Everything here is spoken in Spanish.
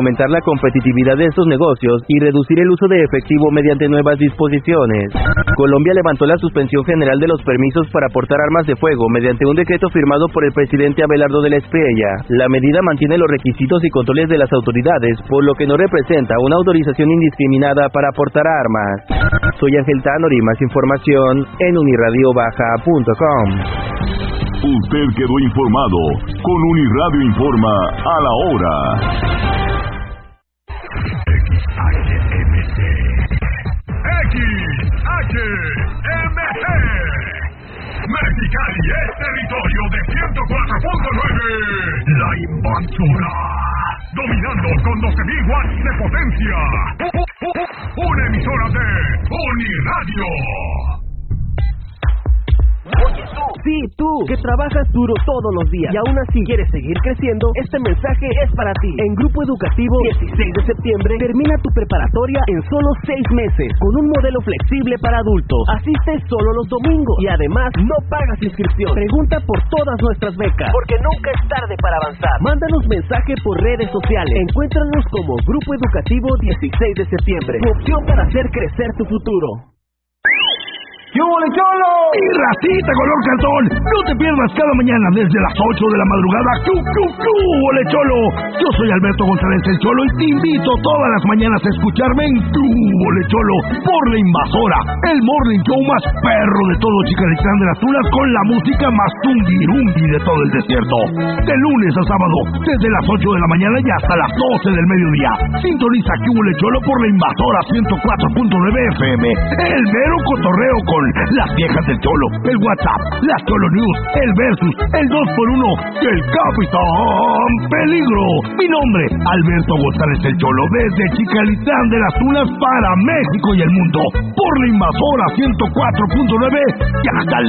aumentar la competitividad de estos negocios y reducir el uso de efectivo mediante nuevas disposiciones. Colombia levantó la suspensión general de los permisos para portar armas de fuego mediante un decreto firmado por el presidente Abelardo de la Espriella. La medida mantiene los requisitos y controles de las autoridades, por lo que no representa una autorización indiscriminada para portar armas. Soy Ángel Tanori, más información en unirradiobaja.com. Usted quedó informado con Uniradio Informa a la hora. XHMC. Mexicali es territorio de 104.9. La Invasora. Dominando con 12.000 watts de potencia. Una emisora de Uniradio. Oye tú, que trabajas duro todos los días y aún así quieres seguir creciendo, este mensaje es para ti. En Grupo Educativo 16 de septiembre termina tu preparatoria en solo 6 meses con un modelo flexible para adultos. Asiste solo los domingos y además no pagas inscripción. Pregunta por todas nuestras becas, porque nunca es tarde para avanzar. Mándanos mensaje por redes sociales. Encuéntranos como Grupo Educativo 16 de septiembre. Tu opción para hacer crecer tu futuro. ¡Qué hubo, Cholo! ¡Y racita color cartón! No te pierdas cada mañana desde las 8 de la madrugada. ¡Qué hubo, Cholo! Yo soy Alberto González el Cholo y te invito todas las mañanas a escucharme en ¡Qué hubo, Cholo! Por La Invasora, el morning show más perro de todo Chicalistán de las Tunas con la música más tumbirumbi de todo el desierto. De lunes a sábado, desde las 8 de la mañana y hasta las 12 del mediodía. Sintoniza ¡Qué hubo, Cholo! Por La Invasora 104.9 FM. El mero cotorreo con las viejas del Cholo, el WhatsApp, las Cholo News, el Versus, el 2x1 y el Capitán Peligro. Mi nombre, Alberto González el Cholo, desde Chicalistán de las Tunas para México y el mundo, por La Invasora 104.9 y hasta el